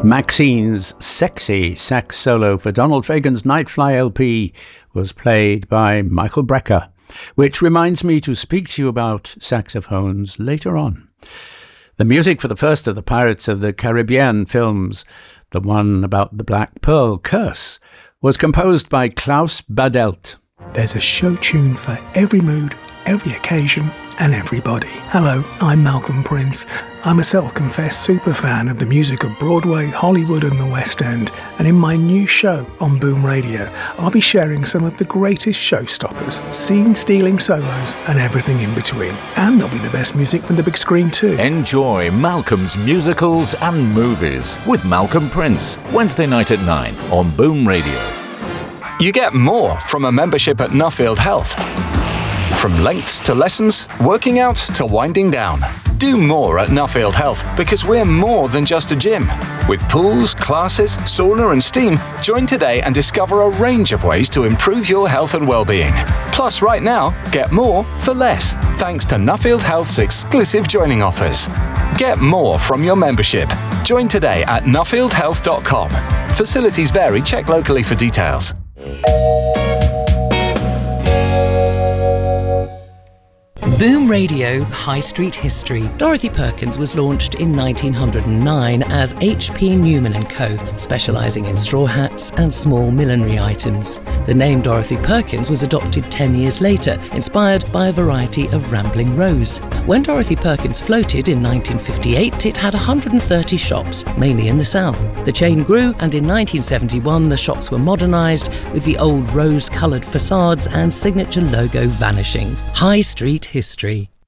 Maxine's sexy sax solo for Donald Fagen's Nightfly LP was played by Michael Brecker, which reminds me to speak to you about saxophones later on. The music for the first of the Pirates of the Caribbean films, the one about the Black Pearl Curse, was composed by Klaus Badelt. There's a show tune for every mood, every occasion, and everybody. Hello, I'm Malcolm Prince. I'm a self-confessed superfan of the music of Broadway, Hollywood and the West End, and in my new show on Boom Radio, I'll be sharing some of the greatest showstoppers, scene-stealing solos and everything in between. And there'll be the best music from the big screen too. Enjoy Malcolm's Musicals and Movies with Malcolm Prince, Wednesday night at 9 on Boom Radio. You get more from a membership at Nuffield Health. From lengths to lessons, working out to winding down. Do more at Nuffield Health because we're more than just a gym. With pools, classes, sauna and steam, join today and discover a range of ways to improve your health and well-being. Plus, right now, get more for less, thanks to Nuffield Health's exclusive joining offers. Get more from your membership. Join today at nuffieldhealth.com. Facilities vary. Check locally for details. Boom Radio High Street History. Dorothy Perkins was launched in 1909 as H.P. Newman & Co., specialising in straw hats and small millinery items. The name Dorothy Perkins was adopted 10 years later, inspired by a variety of Rambling Rose. When Dorothy Perkins floated in 1958, it had 130 shops, mainly in the South. The chain grew, and in 1971 the shops were modernised, with the old rose-coloured facades and signature logo vanishing. High Street History.